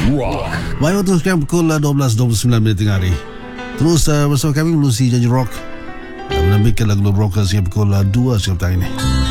Rock. Baik, waktu sekarang pukul 12.29 tengah hari. Terus bersama kami melalui Janji Rock, menampilkan lagu rockers yang pukul 2 siang petang ini.